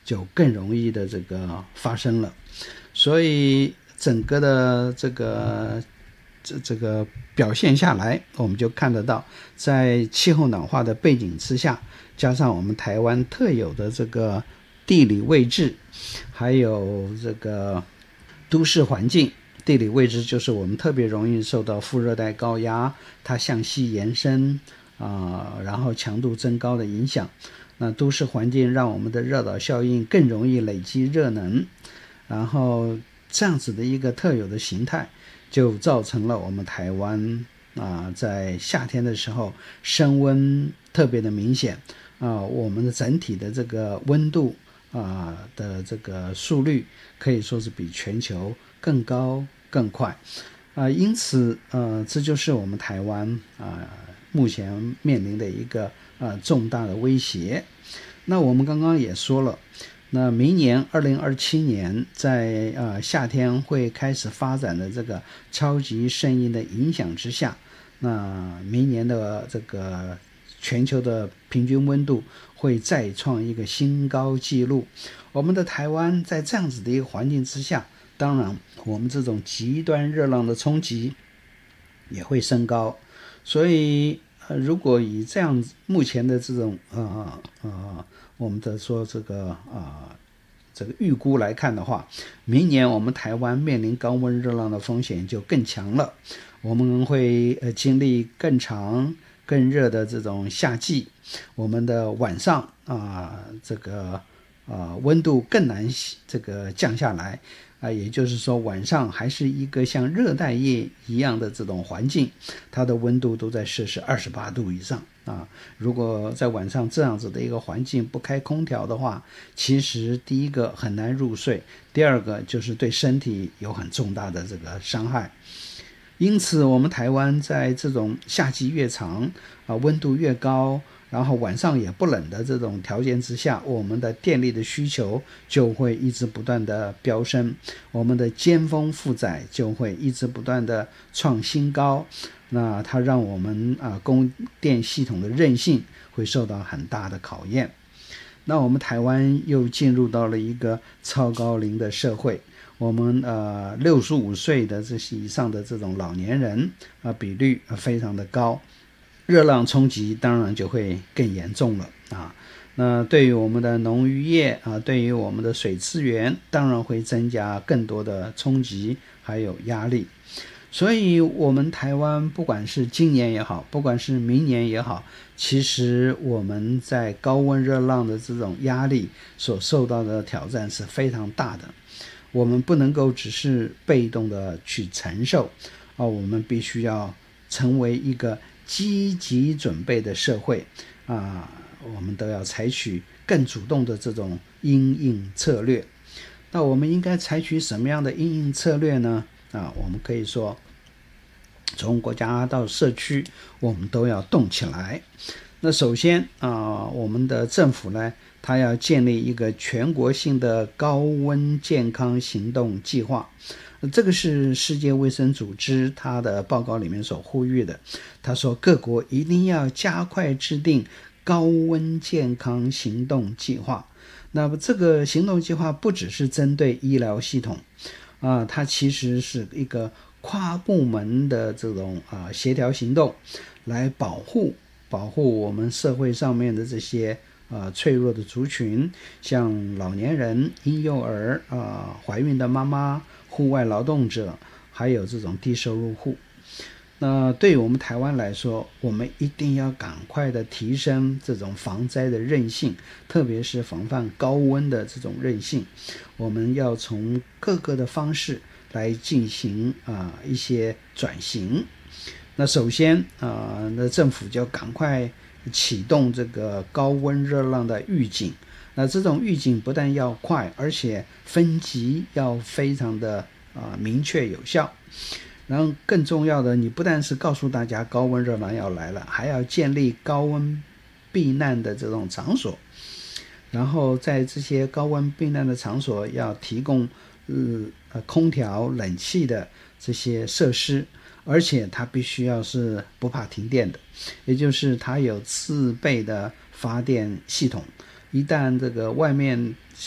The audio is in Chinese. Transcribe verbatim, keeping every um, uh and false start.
就更容易的这个发生了。所以整个的这个这这个表现下来，我们就看得到，在气候暖化的背景之下，加上我们台湾特有的这个地理位置，还有这个都市环境。地理位置就是我们特别容易受到副热带高压它向西延伸啊、呃，然后强度增高的影响。那都市环境让我们的热岛效应更容易累积热能，然后这样子的一个特有的形态，就造成了我们台湾啊、呃，在夏天的时候升温特别的明显啊、呃，我们的整体的这个温度啊、呃、的这个速率可以说是比全球更高更快啊、呃，因此呃，这就是我们台湾啊、呃、目前面临的一个呃重大的威胁。那我们刚刚也说了，那明年二零二七年在呃夏天会开始发展的这个超级圣婴的影响之下，那明年的这个全球的平均温度会再创一个新高纪录。我们的台湾在这样子的一个环境之下，当然我们这种极端热浪的冲击也会升高。所以呃，如果以这样目前的这种呃呃我们的说这个呃这个预估来看的话，明年我们台湾面临高温热浪的风险就更强了。我们会呃经历更长更热的这种夏季，我们的晚上啊、呃、这个啊、呃、温度更难这个降下来啊、呃，也就是说晚上还是一个像热带夜一样的这种环境，它的温度都在摄氏二十八度以上啊。如果在晚上这样子的一个环境不开空调的话，其实第一个很难入睡，第二个就是对身体有很重大的这个伤害。因此我们台湾在这种夏季越长啊，温度越高，然后晚上也不冷的这种条件之下，我们的电力的需求就会一直不断的飙升，我们的尖峰负载就会一直不断的创新高。那它让我们啊供电系统的韧性会受到很大的考验。那我们台湾又进入到了一个超高龄的社会，我们呃六十五岁的这些以上的这种老年人啊、呃、比率非常的高，热浪冲击当然就会更严重了啊。那对于我们的农渔业啊，对于我们的水资源，当然会增加更多的冲击还有压力。所以我们台湾不管是今年也好，不管是明年也好，其实我们在高温热浪的这种压力所受到的挑战是非常大的。我们不能够只是被动的去承受啊，我们必须要成为一个积极准备的社会啊，我们都要采取更主动的这种因应策略。那我们应该采取什么样的因应策略呢？啊，我们可以说，从国家到社区，我们都要动起来。那首先啊，我们的政府呢，它要建立一个全国性的高温健康行动计划。这个是世界卫生组织它的报告里面所呼吁的。他说，各国一定要加快制定高温健康行动计划。那么这个行动计划不只是针对医疗系统啊，它其实是一个跨部门的这种啊协调行动，来保护保护我们社会上面的这些啊脆弱的族群，像老年人、婴幼儿啊、怀孕的妈妈、户外劳动者，还有这种低收入户。那对于我们台湾来说，我们一定要赶快的提升这种防灾的韧性，特别是防范高温的这种韧性。我们要从各个的方式来进行啊、呃、一些转型。那首先啊、呃，那政府就赶快启动这个高温热浪的预警。那这种预警不但要快，而且分级要非常的啊、呃、明确有效。然后更重要的，你不但是告诉大家高温热浪要来了，还要建立高温避难的这种场所，然后在这些高温避难的场所要提供呃空调、冷气的这些设施，而且它必须要是不怕停电的，也就是它有自备的发电系统，一旦这个外面